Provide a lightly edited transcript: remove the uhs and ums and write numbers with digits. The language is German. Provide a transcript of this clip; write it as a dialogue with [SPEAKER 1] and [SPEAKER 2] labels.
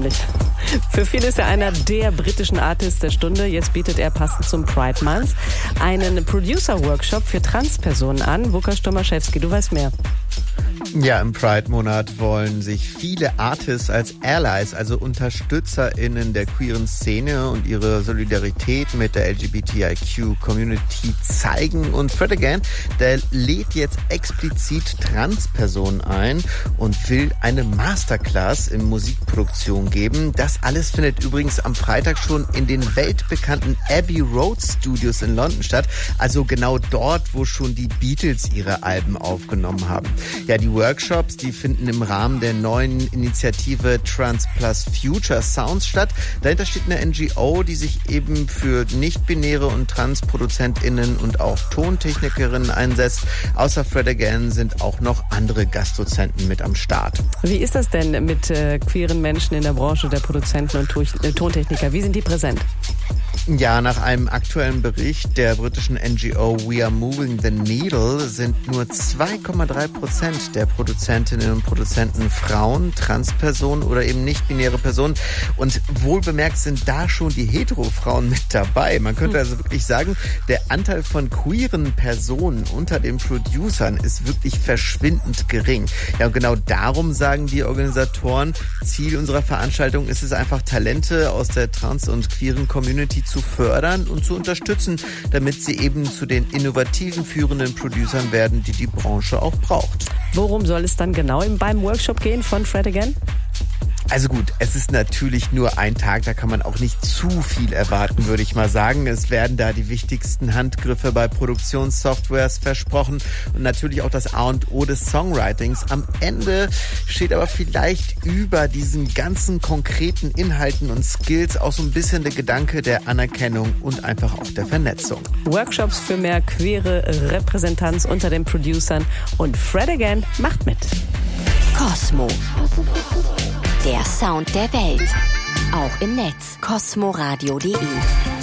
[SPEAKER 1] unglaublich. Für viele ist er einer der britischen Artists der Stunde. Jetzt bietet er passend zum Pride Month einen Producer-Workshop für Transpersonen an. Łukasz Tomaszewski, du weißt mehr.
[SPEAKER 2] Ja, im Pride-Monat wollen sich viele Artists als Allies, also UnterstützerInnen der queeren Szene und ihre Solidarität mit der LGBTIQ-Community zeigen. Und Fred Again, der lädt jetzt explizit Transpersonen ein und will eine Masterclass in Musikproduktion geben. Das alles findet übrigens am Freitag schon in den weltbekannten Abbey Road Studios in London statt. Also genau dort, wo schon die Beatles ihre Alben aufgenommen haben. Ja, die Workshops, die finden im Rahmen der neuen Initiative Trans Plus Future Sounds statt. Dahinter steht eine NGO, die sich eben für nicht-binäre und Trans-ProduzentInnen und auch Tontechnikerinnen einsetzt. Außer Fred Again sind auch noch andere Gastdozenten mit am Start.
[SPEAKER 1] Wie ist das denn mit queeren Menschen in der Branche der Produzenten und Tontechniker? Wie sind die präsent?
[SPEAKER 2] Ja, nach einem aktuellen Bericht der britischen NGO We Are Moving the Needle sind nur 2,3% der Produzentinnen und Produzenten Frauen, Transpersonen oder eben nicht-binäre Personen. Und wohlbemerkt sind da schon die Hetero-Frauen mit dabei. Man könnte also wirklich sagen, der Anteil von queeren Personen unter den Producern ist wirklich verschwindend gering. Ja, und genau darum sagen die Organisatoren, Ziel unserer Veranstaltung ist es einfach, Talente aus der trans- und queeren Community zu fördern und zu unterstützen, damit sie eben zu den innovativen, führenden Producern werden, die die Branche auch braucht.
[SPEAKER 1] Worum soll es dann genau beim Workshop gehen von Fred Again?
[SPEAKER 2] Also gut, es ist natürlich nur ein Tag, da kann man auch nicht zu viel erwarten, würde ich mal sagen. Es werden da die wichtigsten Handgriffe bei Produktionssoftwares versprochen und natürlich auch das A und O des Songwritings. Am Ende steht aber vielleicht über diesen ganzen konkreten Inhalten und Skills auch so ein bisschen der Gedanke der Anerkennung und einfach auch der Vernetzung.
[SPEAKER 1] Workshops für mehr queere Repräsentanz unter den Producern und Fred Again macht mit.
[SPEAKER 3] Cosmo. Der Sound der Welt. Auch im Netz. cosmoradio.de